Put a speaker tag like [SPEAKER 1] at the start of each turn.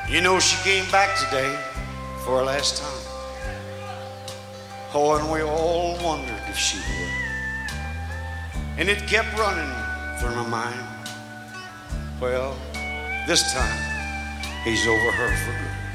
[SPEAKER 1] You know she came back today for her last time. Oh, and we all wondered if she would. And it kept running through my mind. Well, this time he's over her for good.